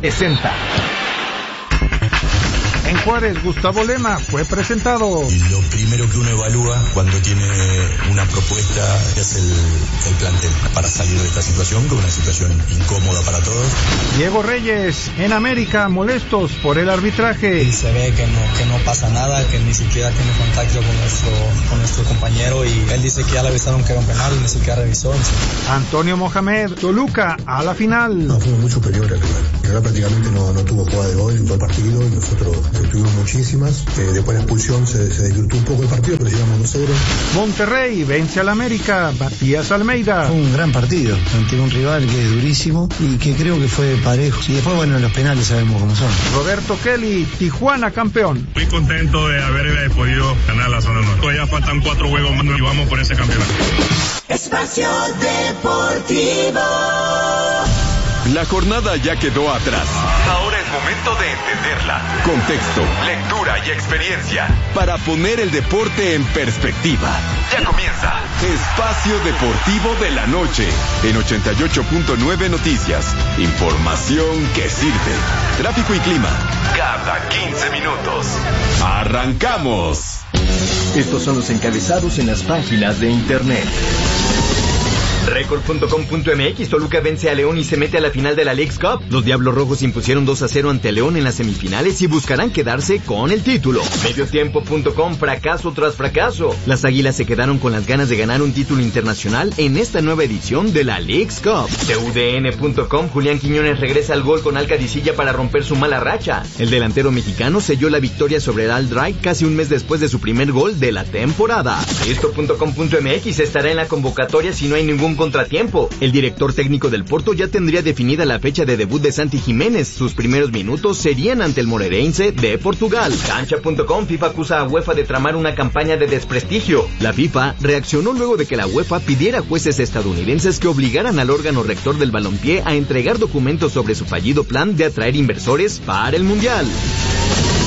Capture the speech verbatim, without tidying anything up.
sesenta. En Juárez, Gustavo Lema fue presentado. Y lo primero que uno evalúa cuando tiene una propuesta es el, el plantel para salir de esta situación, que es una situación incómoda para todos. Diego Reyes, en América, molestos por el arbitraje. Y se ve que no, que no pasa nada, que ni siquiera tiene contacto con nuestro, con nuestro compañero, y él dice que ya le avisaron que era un penal y ni siquiera revisó. Antonio Mohamed, Toluca, a la final. No, fuimos muy superiores al rival. El rival prácticamente no, no tuvo jugada de gol en todo el partido y nosotros tuvimos muchísimas. Eh, después de la expulsión se, se desvirtuó un poco el partido, pero llegamos dos cero. Monterrey vence al América. Matías Almeida. Fue un gran partido ante un rival que es durísimo y que creo que fue parejo. Y después, bueno, los penales sabemos cómo son. Roberto Kelly, Tijuana campeón. Muy contento de haber podido ganar la zona norte. Todavía faltan cuatro juegos más y vamos por ese campeonato. Espacio Deportivo. La jornada ya quedó atrás. Ahora es momento de entenderla. Contexto, lectura y experiencia para poner el deporte en perspectiva. Ya comienza Espacio Deportivo de la Noche en ochenta y ocho punto nueve Noticias. Información que sirve. Tráfico y clima cada quince minutos. ¡Arrancamos! Estos son los encabezados en las páginas de internet. Record punto com punto m x, Toluca vence a León y se mete a la final de la Leagues Cup. Los Diablos Rojos impusieron dos a cero ante León en las semifinales y buscarán quedarse con el título. Mediotiempo punto com, fracaso tras fracaso. Las Águilas se quedaron con las ganas de ganar un título internacional en esta nueva edición de la Leagues Cup. T U D N punto com, Julián Quiñones regresa al gol con Alcadicilla para romper su mala racha. El delantero mexicano selló la victoria sobre el Al-Dray casi un mes después de su primer gol de la temporada. Esto punto com punto m x estará en la convocatoria si no hay ningún contratiempo. El director técnico del Porto ya tendría definida la fecha de debut de Santi Jiménez. Sus primeros minutos serían ante el Moreirense de Portugal. Cancha punto com, FIFA acusa a UEFA de tramar una campaña de desprestigio. La FIFA reaccionó luego de que la UEFA pidiera a jueces estadounidenses que obligaran al órgano rector del balompié a entregar documentos sobre su fallido plan de atraer inversores para el Mundial.